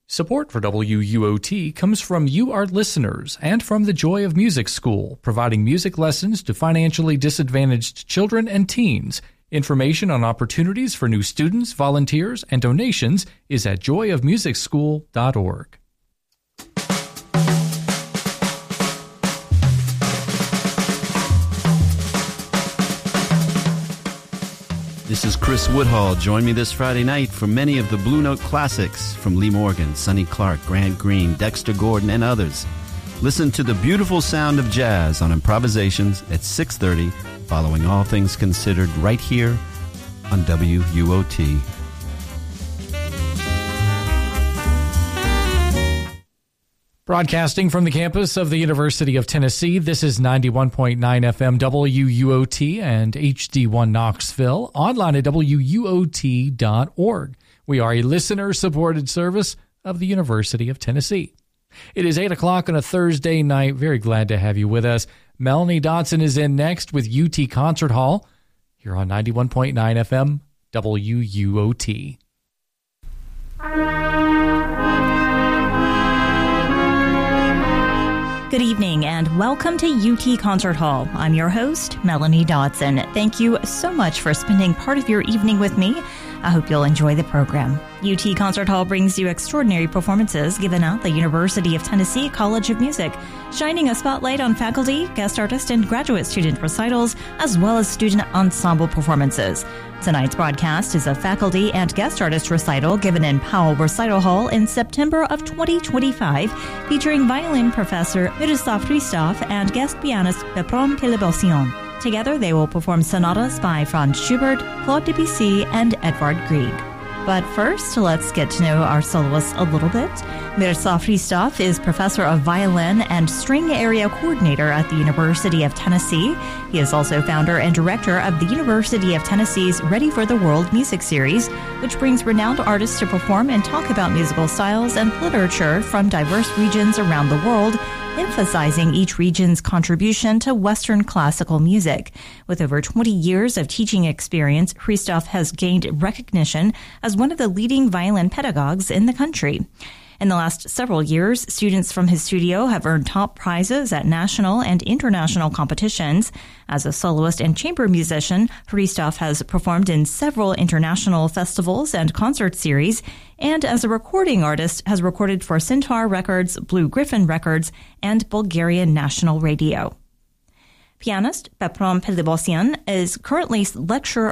Support for WUOT comes from you, our listeners, and from the Joy of Music School, providing music lessons to financially disadvantaged children and teens. Information on opportunities for new students, volunteers, and donations is at joyofmusicschool.org. This is Chris Woodhall. Join me this Friday night for many of the Blue Note classics from Lee Morgan, Sonny Clark, Grant Green, Dexter Gordon, and others. Listen to the beautiful sound of jazz on Improvisations at 6:30, following All Things Considered right here on WUOT. Broadcasting from the campus of the University of Tennessee, this is 91.9 FM WUOT and HD1 Knoxville, online at WUOT.org. We are a listener-supported service of the University of Tennessee. It is 8 o'clock on a Thursday night. Very glad to have you with us. Melanie Dotson is in next with UT Concert Hall here on 91.9 FM WUOT. Good evening and welcome to UT Concert Hall. I'm your host, Melanie Dotson. Thank you so much for spending part of your evening with me. I hope you'll enjoy the program. UT Concert Hall brings you extraordinary performances given at the University of Tennessee College of Music, shining a spotlight on faculty, guest artist, and graduate student recitals, as well as student ensemble performances. Tonight's broadcast is a faculty and guest artist recital given in Powell Recital Hall in September of 2025, featuring violin professor Miroslav Hristov and guest pianist Pepron Pelebosian. Together, they will perform sonatas by Franz Schubert, Claude Debussy, and Edvard Grieg. But first, let's get to know our soloists a little bit. Miroslav Hristov is professor of violin and string area coordinator at the University of Tennessee. He is also founder and director of the University of Tennessee's Ready for the World music series, which brings renowned artists to perform and talk about musical styles and literature from diverse regions around the world, emphasizing each region's contribution to Western classical music. With over 20 years of teaching experience, Hristov has gained recognition as one of the leading violin pedagogues in the country. In the last several years, students from his studio have earned top prizes at national and international competitions. As a soloist and chamber musician, Hristov has performed in several international festivals and concert series, and as a recording artist has recorded for Centaur Records, Blue Griffin Records, and Bulgarian National Radio. Pianist Pepron Pelebosian is currently lecturer